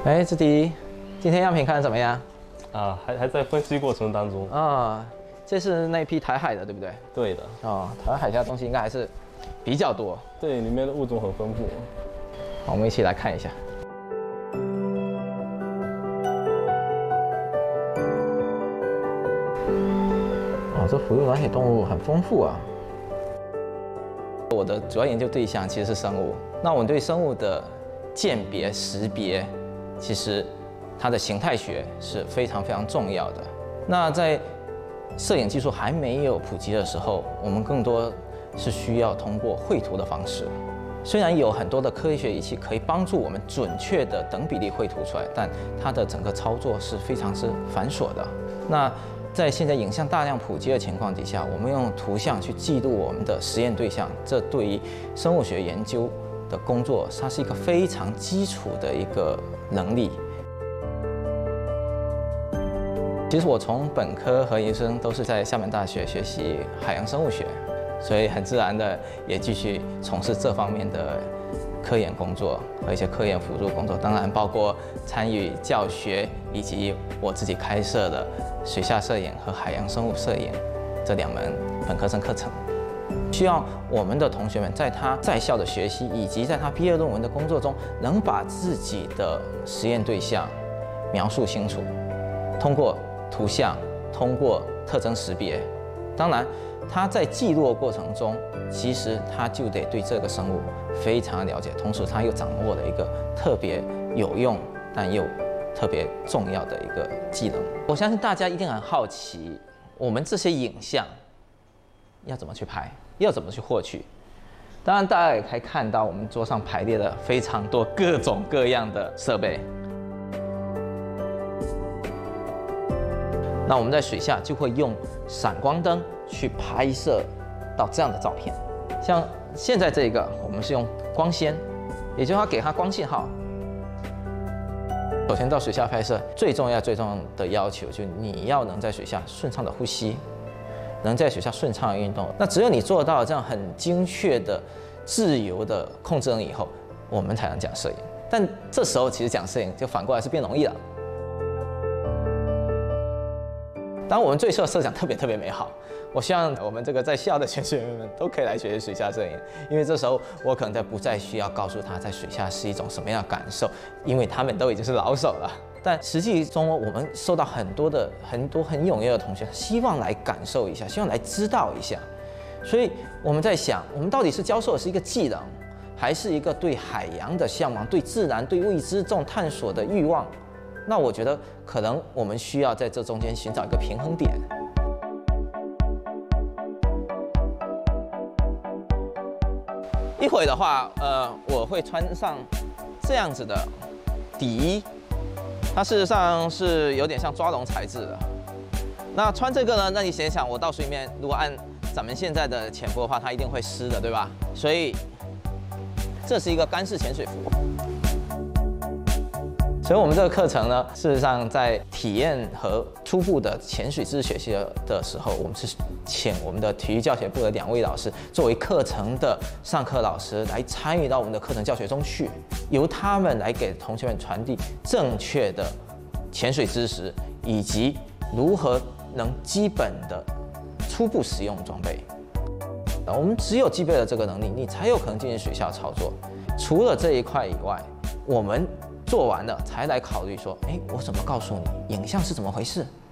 哎，志迪，今天样品看得怎么样？ 还在分析过程当中。 这是那批台海的，对不对？ 对的。 台湾海峡的东西应该还是比较多。 对，里面的物种很丰富。 好，我们一起来看一下。这哺乳卵血动物很丰富啊。我的主要研究对象其实是生物，那我们对生物的鉴别、识别，其实它的形态学是非常非常重要的。那在摄影技术还没有普及的时候，我们更多是需要通过绘图的方式。虽然有很多的科学仪器可以帮助我们准确的等比例绘图出来，但它的整个操作是非常之繁琐的。那在现在影像大量普及的情况底下，我们用图像去记录我们的实验对象，这对于生物学研究的工作，它是一个非常基础的一个能力。其实我从本科和研究生都是在厦门大学学习海洋生物学，所以很自然的也继续从事这方面的科研工作和一些科研辅助工作，当然包括参与教学以及我自己开设的水下摄影和海洋生物摄影这2门本科生课程。希望我们的同学们在他在校的学习以及在他毕业论文的工作中，能把自己的实验对象描述清楚，通过图像，通过特征识别。当然他在记录的过程中，其实他就得对这个生物非常了解，同时他又掌握了一个特别有用但又特别重要的一个技能。我相信大家一定很好奇，我们这些影像要怎么去拍，要怎么去获取。当然大家也可以看到我们桌上排列了非常多各种各样的设备。那我们在水下就会用闪光灯去拍摄到这样的照片，像现在这个我们是用光纤，也就是它给它光信号。首先到水下拍摄，最重要的要求就是你要能在水下顺畅的呼吸，能在水下顺畅的运动。那只有你做到这样很精确的、自由的控制能力以后，我们才能讲摄影。但这时候其实讲摄影就反过来是变容易了。当然，我们最初的设想特别美好，我希望我们这个在校的潜水员们都可以来学习水下摄影，因为这时候我可能不再需要告诉他在水下是一种什么样的感受，因为他们都已经是老手了。但实际中，我们收到很多很踊跃的同学，希望来感受一下，希望来知道一下。所以我们在想，我们到底是教授的是一个技能，还是一个对海洋的向往、对自然、对未知这种探索的欲望？那我觉得可能我们需要在这中间寻找一个平衡点。一会儿的话，我会穿上这样子的底衣，它事实上是有点像抓绒材质的。那穿这个呢，那你想想，我到水里面，如果按咱们现在的潜伏的话，它一定会湿的，对吧？所以这是一个干式潜水服。所以我们这个课程呢，事实上在体验和初步的潜水知识学习的时候，我们是请我们的体育教学部的2位老师作为课程的上课老师来参与到我们的课程教学中去，由他们来给同学们传递正确的潜水知识，以及如何能基本的初步使用装备。我们只有具备了这个能力，你才有可能进行水下操作。除了这一块以外，我们做完了才来考虑说，我怎么告诉你影像是怎么回事？